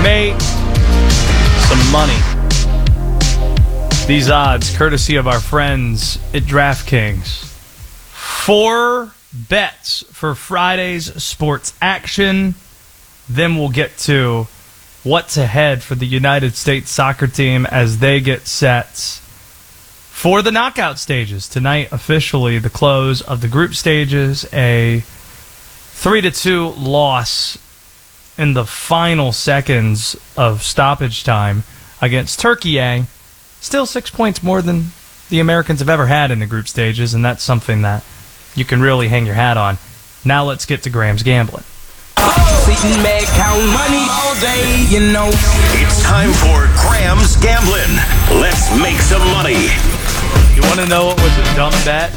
make some money. These odds, courtesy of our friends at DraftKings. 4 bets for Friday's sports action. Then we'll get to what's ahead for the United States soccer team as they get set for the knockout stages. Tonight, officially, the close of the group stages. A 3-2 loss in the final seconds of stoppage time against Turkey. Still 6 points more than the Americans have ever had in the group stages, and that's something that you can really hang your hat on. Now let's get to Graham's gambling. Sitting back, count money all day, you know. It's time for Graham's gambling. Let's make some money. You want to know what was a dumb bet?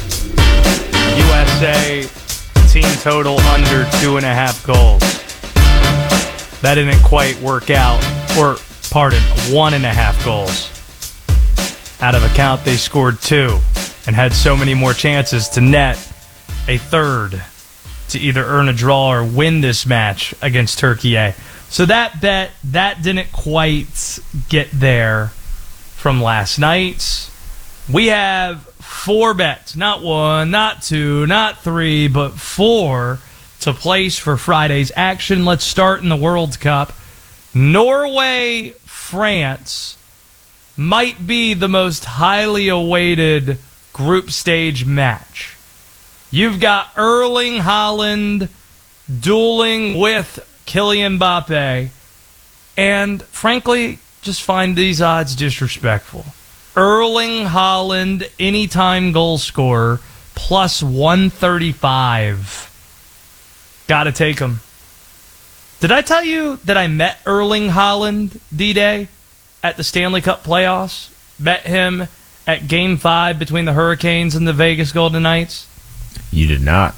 USA team total under 2.5 goals. That didn't quite work out. Or, pardon, 1.5 goals. Out of account, they scored 2 and had so many more chances to net a third to either earn a draw or win this match against Turkey. So that bet, that didn't quite get there from last night. We have 4 bets, not 1, not 2, not 3, but 4 to place for Friday's action. Let's start in the World Cup. Norway, France might be the most highly awaited group stage match. You've got Erling Haaland dueling with Kylian Mbappe, and frankly, just find these odds disrespectful. Erling Haaland, anytime goal scorer, plus 135. Gotta take him. Did I tell you that I met Erling Haaland, D-Day, at the Stanley Cup playoffs? Met him at Game 5 between the Hurricanes and the Vegas Golden Knights? You did not.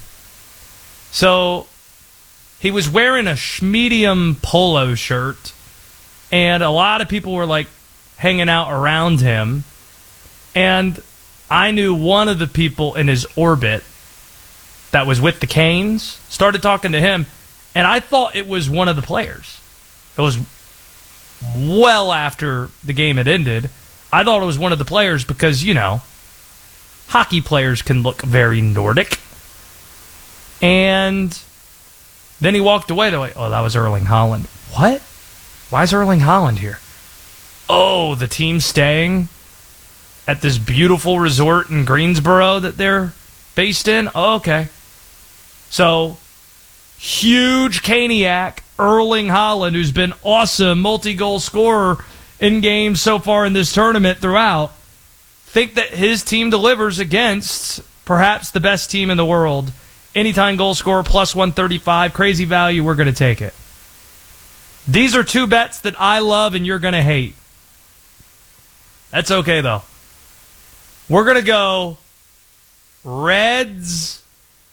So, he was wearing a medium polo shirt, and a lot of people were, like, hanging out around him. And I knew one of the people in his orbit that was with the Canes, started talking to him, and I thought it was one of the players. It was well after the game had ended. I thought it was one of the players because, you know, hockey players can look very Nordic. And then he walked away. They're like, oh, that was Erling Haaland. What? Why is Erling Haaland here? Oh, the team's staying at this beautiful resort in Greensboro that they're based in? Oh, okay. So, huge Caniac, Erling Haaland, who's been awesome, multi-goal scorer in games so far in this tournament throughout, think that his team delivers against perhaps the best team in the world. Anytime goal scorer, plus 135. Crazy value, we're going to take it. These are 2 bets that I love and you're going to hate. That's okay, though. We're going to go Reds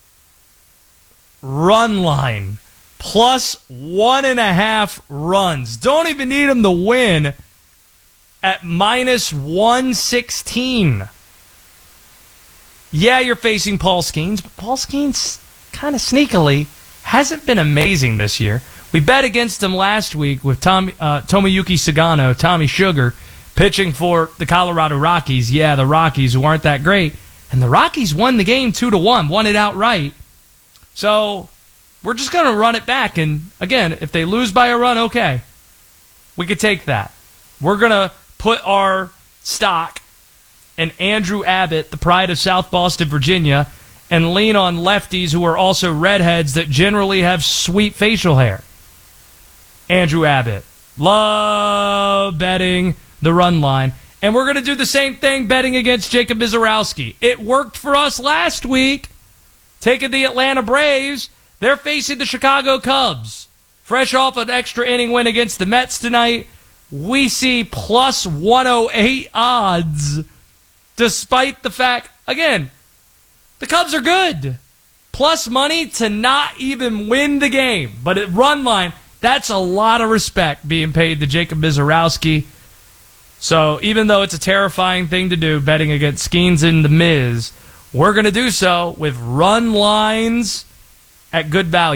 run line, plus 1.5 runs. Don't even need them to win at minus 116. Yeah, you're facing Paul Skeens, but Paul Skeens kind of sneakily hasn't been amazing this year. We bet against him last week with Tomoyuki Sagano, Tommy Sugar, pitching for the Colorado Rockies. Yeah, the Rockies, who aren't that great. And the Rockies won the game 2-1, won it outright. So we're just going to run it back. And again, if they lose by a run, okay. We could take that. We're going to put our stock in Andrew Abbott, the pride of South Boston, Virginia, and lean on lefties who are also redheads that generally have sweet facial hair. Andrew Abbott. Love betting the run line. And we're going to do the same thing betting against Jacob Mizorowski. It worked for us last week. Taking the Atlanta Braves. They're facing the Chicago Cubs. Fresh off an extra inning win against the Mets tonight. We see plus 108 odds. Despite the fact, again, the Cubs are good. Plus money to not even win the game. But at run line, that's a lot of respect being paid to Jacob Mizorowski. So even though it's a terrifying thing to do, betting against Skeens and the Miz, we're going to do so with run lines at good value.